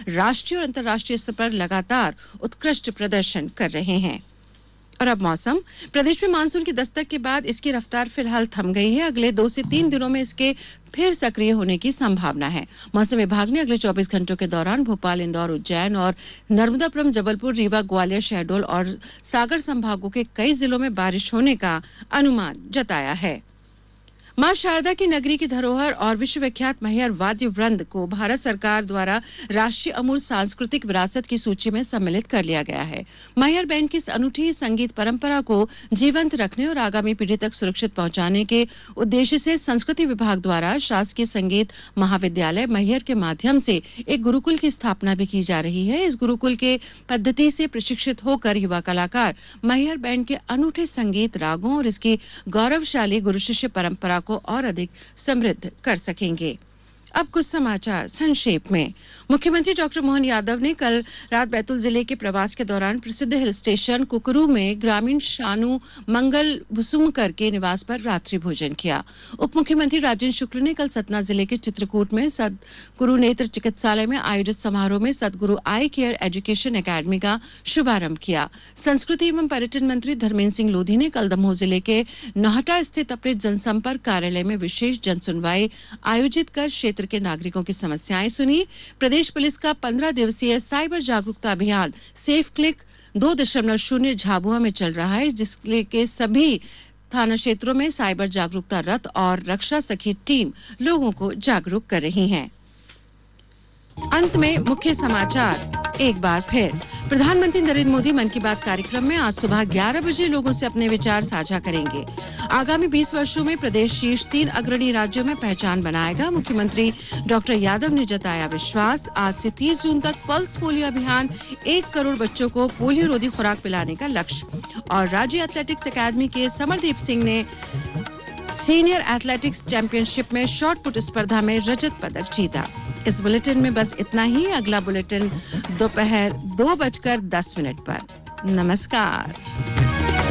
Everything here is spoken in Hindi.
राष्ट्रीय और अंतर्राष्ट्रीय स्तर पर लगातार उत्कृष्ट प्रदर्शन कर रहे हैं। और अब मौसम। प्रदेश में मानसून की दस्तक के बाद इसकी रफ्तार फिलहाल थम गई है। अगले 2 से 3 दिनों में इसके फिर सक्रिय होने की संभावना है। मौसम विभाग ने अगले 24 घंटों के दौरान भोपाल, इंदौर, उज्जैन और नर्मदापुरम, जबलपुर, रीवा, ग्वालियर, शहडोल और सागर संभागों के कई जिलों में बारिश होने का अनुमान जताया है। मां शारदा की नगरी की धरोहर और विश्वविख्यात मैहर वाद्य वृंद को भारत सरकार द्वारा राष्ट्रीय अमूर्त सांस्कृतिक विरासत की सूची में सम्मिलित कर लिया गया है। मैहर बैंड की इस अनूठी संगीत परंपरा को जीवंत रखने और आगामी पीढ़ी तक सुरक्षित पहुंचाने के उद्देश्य से संस्कृति विभाग द्वारा शासकीय संगीत महाविद्यालय मैहर के माध्यम से एक गुरुकुल की स्थापना भी की जा रही है। इस गुरुकुल के पद्धति से प्रशिक्षित होकर युवा कलाकार मैहर बैंड के अनूठे संगीत, रागों और इसकी गौरवशाली गुरु शिष्य परंपरा को और अधिक समृद्ध कर सकेंगे। अब कुछ समाचार संक्षेप में। मुख्यमंत्री डॉक्टर मोहन यादव ने कल रात बैतूल जिले के प्रवास के दौरान प्रसिद्ध हिल स्टेशन कुकरू में ग्रामीण शानू मंगल भुसुमकर के निवास पर रात्रि भोजन किया। उप मुख्यमंत्री राजेंद्र शुक्ल ने कल सतना जिले के चित्रकूट में सदगुरु नेत्र चिकित्सालय में आयोजित समारोह में सदगुरु आई केयर एजुकेशन एकेडमी का शुभारंभ किया। संस्कृति एवं पर्यटन मंत्री धर्मेंद्र सिंह लोधी ने कल दमोह जिले के नौहटा स्थित अपने जनसंपर्क कार्यालय में विशेष जनसुनवाई आयोजित कर क्षेत्र के नागरिकों की समस्याएं सुनी। प्रदेश पुलिस का 15 दिवसीय साइबर जागरूकता अभियान सेफ क्लिक 2.0 झाबुआ में चल रहा है, जिसके सभी थाना क्षेत्रों में साइबर जागरूकता रथ और रक्षा सखी टीम लोगों को जागरूक कर रही हैं। अंत में मुख्य समाचार एक बार फिर। प्रधानमंत्री नरेंद्र मोदी मन की बात कार्यक्रम में आज सुबह 11 बजे लोगों से अपने विचार साझा करेंगे। आगामी 20 वर्षों में प्रदेश शीर्ष 3 अग्रणी राज्यों में पहचान बनाएगा, मुख्यमंत्री डॉक्टर यादव ने जताया विश्वास। आज से 30 जून तक पल्स पोलियो अभियान, 1 करोड़ बच्चों को पोलियो रोधी खुराक पिलाने का लक्ष्य। और राज्य एथलेटिक्स अकादमी के समरदीप सिंह ने सीनियर एथलेटिक्स चैंपियनशिप में शॉट पुट स्पर्धा में रजत पदक जीता। इस बुलेटिन में बस इतना ही। अगला बुलेटिन दोपहर 2:10 पर। नमस्कार।